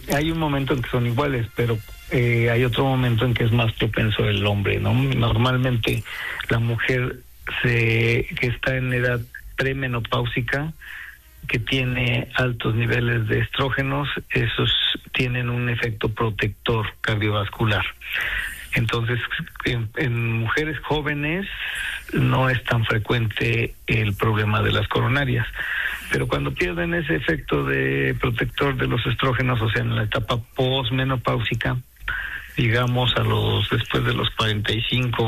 hay un momento en que son iguales, pero hay otro momento en que es más propenso el hombre, ¿no? Normalmente la mujer que está en edad premenopáusica, que tiene altos niveles de estrógenos, esos tienen un efecto protector cardiovascular. Entonces, en mujeres jóvenes no es tan frecuente el problema de las coronarias, pero cuando pierden ese efecto de protector de los estrógenos, o sea, en la etapa posmenopáusica, digamos después de los 55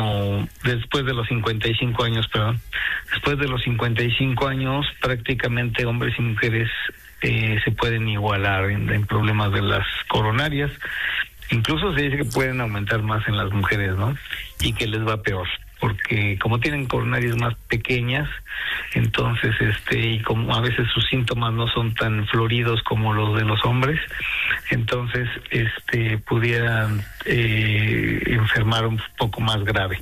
años, prácticamente hombres y mujeres se pueden igualar en problemas de las coronarias. Incluso se dice que pueden aumentar más en las mujeres, ¿no? Y que les va peor, porque como tienen coronarias más pequeñas, entonces y como a veces sus síntomas no son tan floridos como los de los hombres, entonces pudieran enfermar un poco más grave.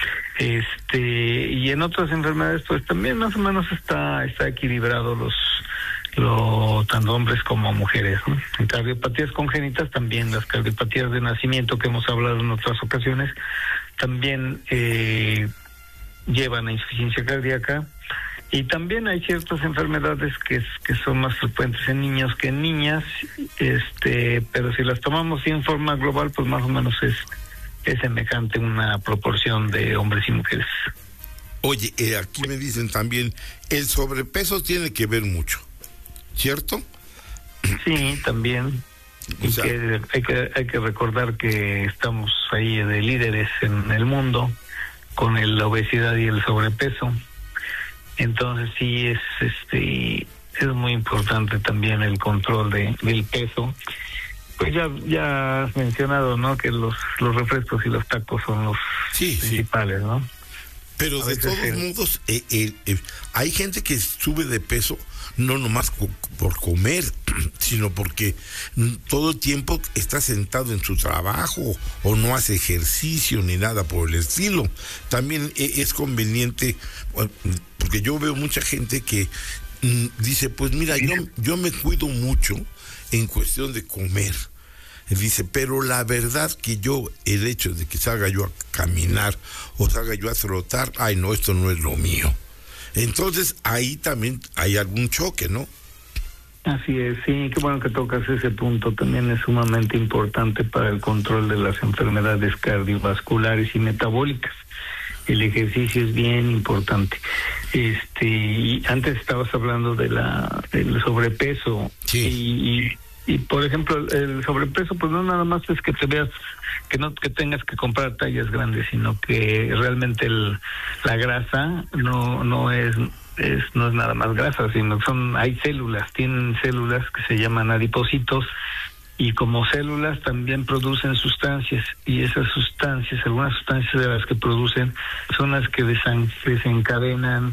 Y en otras enfermedades pues también más o menos está equilibrado tanto hombres como mujeres, ¿no? En cardiopatías congénitas también, las cardiopatías de nacimiento que hemos hablado en otras ocasiones, también llevan a insuficiencia cardíaca, y también hay ciertas enfermedades que son más frecuentes en niños que en niñas, pero si las tomamos en forma global, pues más o menos es semejante una proporción de hombres y mujeres. Oye, aquí me dicen también, el sobrepeso tiene que ver mucho, ¿cierto? Sí, también. O sea, hay que recordar que estamos ahí de líderes en el mundo con la obesidad y el sobrepeso. Entonces sí es muy importante también el control del peso. Pues ya has mencionado, ¿no?, que los refrescos y los tacos son los principales, ¿no? Pero de todos modos, hay gente que sube de peso no nomás por comer, sino porque todo el tiempo está sentado en su trabajo o no hace ejercicio ni nada por el estilo. También es conveniente, porque yo veo mucha gente que dice, pues mira, yo me cuido mucho en cuestión de comer. Dice, pero la verdad que el hecho de que salga yo a caminar o salga yo a trotar, ay no, esto no es lo mío. Entonces ahí también hay algún choque, ¿no? Así es, sí, qué bueno que tocas ese punto, también es sumamente importante para el control de las enfermedades cardiovasculares y metabólicas. El ejercicio es bien importante. Y antes estabas hablando del sobrepeso. Sí. Y por ejemplo, el sobrepeso, pues no nada más es que te veas, que tengas que comprar tallas grandes, sino que realmente la grasa no es nada más grasa, sino tienen células que se llaman adipocitos, y como células también producen sustancias, y esas sustancias, algunas sustancias de las que producen, son las que desencadenan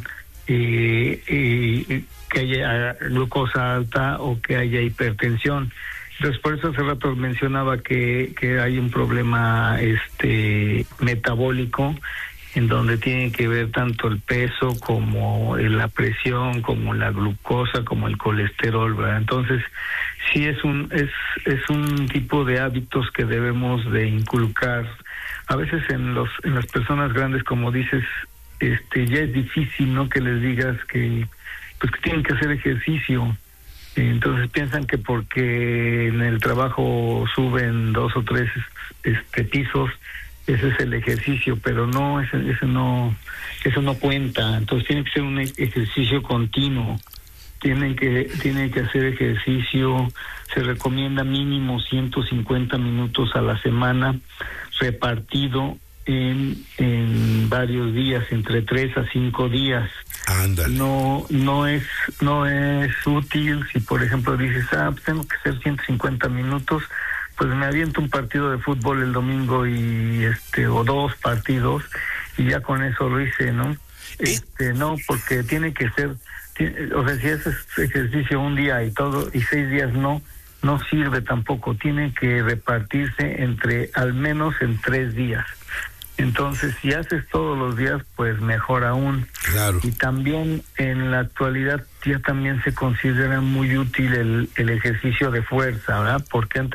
que haya glucosa alta o que haya hipertensión. Entonces, por eso hace rato mencionaba que hay un problema metabólico, en donde tiene que ver tanto el peso como la presión, como la glucosa, como el colesterol, ¿verdad? Entonces, sí es un tipo de hábitos que debemos de inculcar. A veces en las personas grandes, como dices, ya es difícil, ¿no?, que les digas que tienen que hacer ejercicio. Entonces piensan que porque en el trabajo suben 2 o 3 pisos, ese es el ejercicio, pero no, eso no cuenta. Entonces tiene que ser un ejercicio continuo. Tienen que hacer ejercicio, se recomienda mínimo 150 minutos a la semana, repartido en varios días, entre 3 a 5 días. Ándale. No es útil si, por ejemplo, dices, pues tengo que hacer 150 minutos, pues me aviento un partido de fútbol el domingo o 2 partidos y ya con eso lo hice, ¿no? No, porque tiene que ser, o sea, si haces ejercicio un día y 6 días no sirve tampoco, tiene que repartirse al menos en 3 días. Entonces, si haces todos los días, pues mejor aún. Claro. Y también en la actualidad ya también se considera muy útil el ejercicio de fuerza, ¿verdad? Porque antes